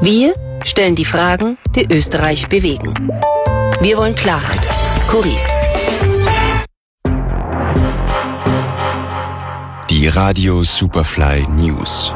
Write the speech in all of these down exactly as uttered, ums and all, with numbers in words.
Wir stellen die Fragen, die Österreich bewegen. Wir wollen Klarheit. Kurier. Die Radio Superfly News.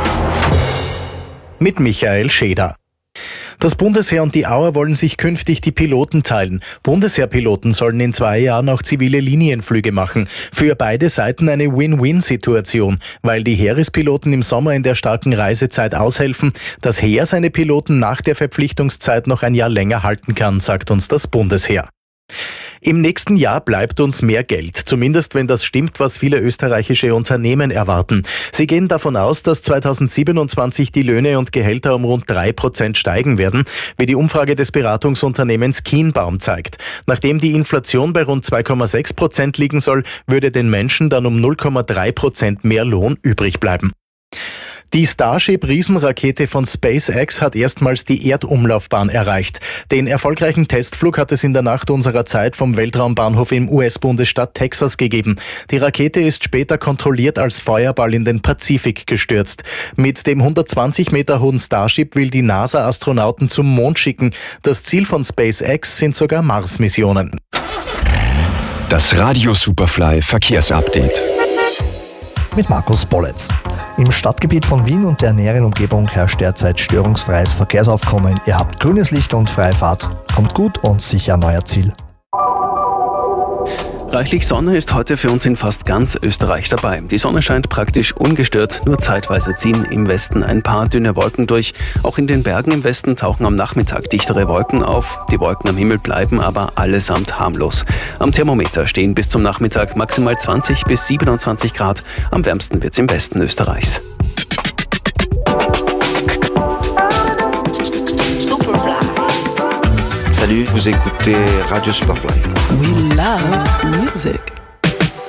Mit Michael Scheder. Das Bundesheer und die Auer wollen sich künftig die Piloten teilen. Bundesheerpiloten sollen in zwei Jahren auch zivile Linienflüge machen. Für beide Seiten eine Win-Win-Situation, weil die Heerespiloten im Sommer in der starken Reisezeit aushelfen, das Heer seine Piloten nach der Verpflichtungszeit noch ein Jahr länger halten kann, sagt uns das Bundesheer. Im nächsten Jahr bleibt uns mehr Geld, zumindest wenn das stimmt, was viele österreichische Unternehmen erwarten. Sie gehen davon aus, dass zweitausendsiebenundzwanzig die Löhne und Gehälter um rund drei Prozent steigen werden, wie die Umfrage des Beratungsunternehmens Kienbaum zeigt. Nachdem die Inflation bei rund zwei Komma sechs Prozent liegen soll, würde den Menschen dann um null Komma drei Prozent mehr Lohn übrig bleiben. Die Starship-Riesenrakete von SpaceX hat erstmals die Erdumlaufbahn erreicht. Den erfolgreichen Testflug hat es in der Nacht unserer Zeit vom Weltraumbahnhof im U S-Bundesstaat Texas gegeben. Die Rakete ist später kontrolliert als Feuerball in den Pazifik gestürzt. Mit dem hundertzwanzig Meter hohen Starship will die NASA Astronauten zum Mond schicken. Das Ziel von SpaceX sind sogar Mars-Missionen. Das Radio Superfly Verkehrsupdate. Mit Markus Bolletz. Im Stadtgebiet von Wien und der näheren Umgebung herrscht derzeit störungsfreies Verkehrsaufkommen. Ihr habt grünes Licht und freie Fahrt. Kommt gut und sicher an euer Ziel. Reichlich Sonne ist heute für uns in fast ganz Österreich dabei. Die Sonne scheint praktisch ungestört, nur zeitweise ziehen im Westen ein paar dünne Wolken durch. Auch in den Bergen im Westen tauchen am Nachmittag dichtere Wolken auf. Die Wolken am Himmel bleiben aber allesamt harmlos. Am Thermometer stehen bis zum Nachmittag maximal zwanzig bis siebenundzwanzig Grad. Am wärmsten wird's im Westen Österreichs. Salut, vous écoutez Radio Superfly. We love music.